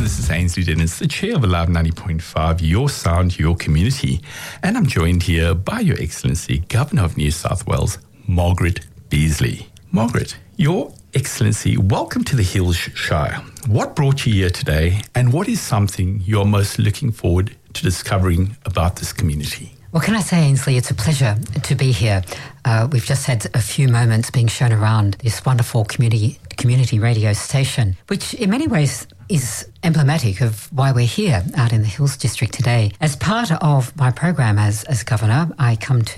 this is Ainsley Dennis, the chair of Alive 90.5, your sound, your community. And I'm joined here by Your Excellency, Governor of New South Wales, Margaret Beazley. Margaret, Your Excellency, welcome to the Hills Shire. What brought you here today, and what is something you're most looking forward to discovering about this community? Well, can I say, Ainsley, it's a pleasure to be here. We've just had a few moments being shown around this wonderful community radio station, which in many ways is emblematic of why we're here out in the Hills District today. As part of my program as Governor, I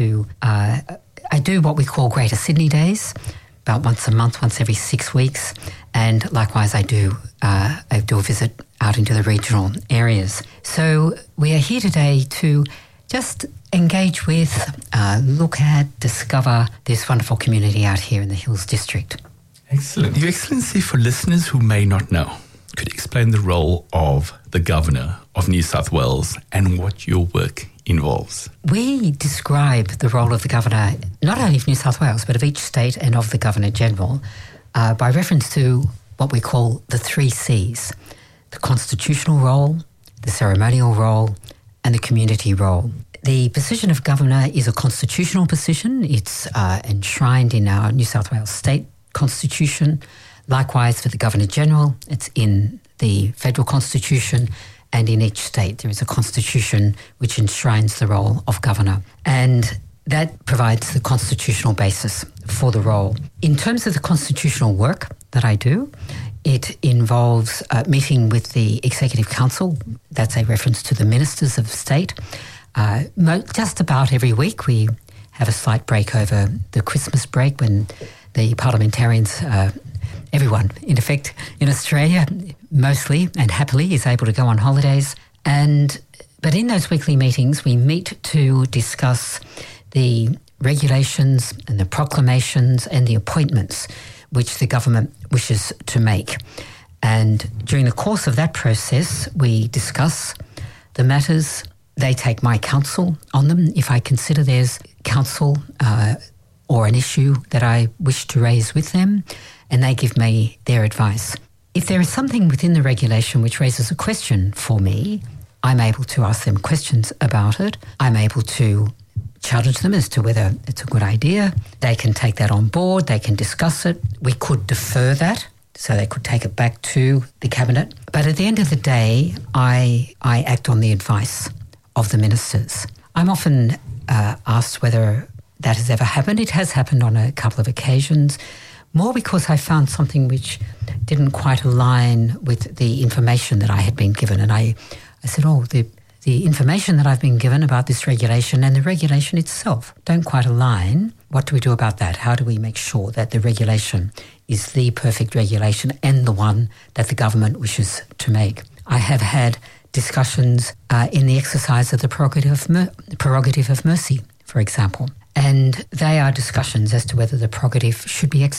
do what we call Greater Sydney Days, about once a month, once every 6 weeks. And likewise, I do a visit out into the regional areas. So we are here today to just engage with, look at, discover this wonderful community out here in the Hills District. Excellent. Your Excellency, for listeners who may not know, could you explain the role of the Governor of New South Wales and what your work involves? We describe the role of the Governor, not only of New South Wales, but of each state and of the Governor-General, by reference to what we call the 3 Cs: the constitutional role, the ceremonial role, and the community role. The position of Governor is a constitutional position. It's enshrined in our New South Wales State Constitution. Likewise, for the Governor-General, it's in the Federal Constitution, and in each state there is a constitution which enshrines the role of Governor. And that provides the constitutional basis for the role. In terms of the constitutional work that I do, it involves meeting with the Executive Council. That's a reference to the Ministers of State. Just about every week we have a slight break over the Christmas break when the parliamentarians, everyone in effect in Australia, mostly and happily, is able to go on holidays. But in those weekly meetings we meet to discuss the regulations and the proclamations and the appointments which the government wishes to make. And during the course of that process, we discuss the matters. They take my counsel on them. If I consider there's counsel or an issue that I wish to raise with them, and they give me their advice. If there is something within the regulation which raises a question for me, I'm able to ask them questions about it. I'm able to challenge them as to whether it's a good idea. They can take that on board. They can discuss it. We could defer that, so they could take it back to the Cabinet. But at the end of the day, I act on the advice of the ministers. I'm often asked whether that has ever happened. It has happened on a couple of occasions, more because I found something which didn't quite align with the information that I had been given. And I said, the information that I've been given about this regulation and the regulation itself don't quite align. What do we do about that? How do we make sure that the regulation is the perfect regulation and the one that the government wishes to make? I have had discussions in the exercise of the prerogative of mercy, for example. And they are discussions as to whether the prerogative should be